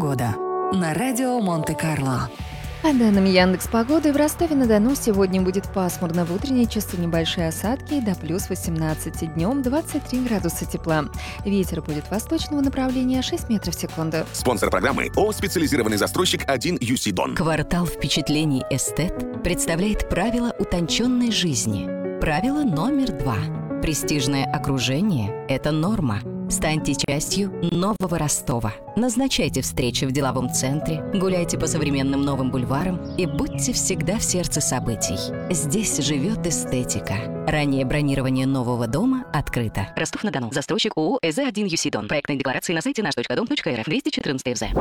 Погода на радио Монте-Карло. По данным Яндекс.Погоды, в Ростове-на-Дону сегодня будет пасмурно, в утренние часы небольшие осадки до плюс 18, днем 23 градуса тепла. Ветер будет восточного направления 6 метров в секунду. Спонсор программы ООО «Специализированный застройщик 1 UC Дон». Квартал впечатлений «Эстет» представляет правила утонченной жизни. Правило номер 2. Престижное окружение – это норма. Станьте частью нового Ростова. Назначайте встречи в деловом центре, гуляйте по современным новым бульварам и будьте всегда в сердце событий. Здесь живет эстетика. Раннее бронирование нового дома открыто. Ростов-на-Дону. Застройщик ООО «ЭЗ-1 UC Дон». Проектные декларации на сайте наш.дом.рф. 214 ФЗ.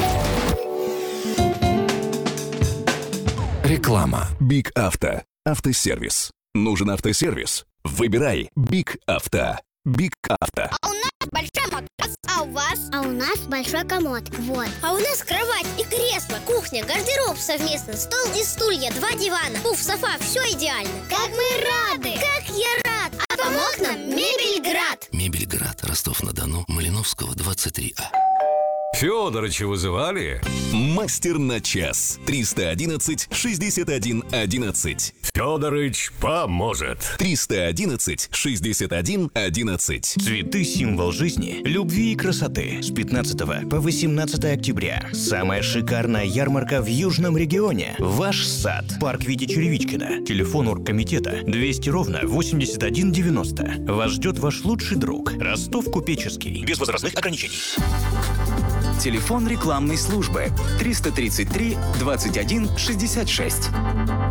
Реклама. Биг Авто. Автосервис. Нужен автосервис? Выбирай Биг Авто. Биг Авто. А у нас большой матрас, а у вас? А у нас большой комод, вот. А у нас кровать и кресло, кухня, гардероб совместно, стол и стулья, 2 дивана, пуф, софа, все идеально. Как мы рады! Как я рад! А помог нам Мебельград! Мебельград, Ростов-на-Дону, Малиновского, 23А. Фёдорыча вызывали? Мастер на час. 311 61 11. Фёдорыч поможет. 311 61 11. Цветы – символ жизни, любви и красоты. С 15 по 18 октября. Самая шикарная ярмарка в Южном регионе. Ваш сад. Парк Вити Черевичкина. Телефон оргкомитета 200 ровно 81 90. Вас ждет ваш лучший друг. Ростов Купеческий. Без возрастных ограничений. Телефон рекламной службы 333 21 66.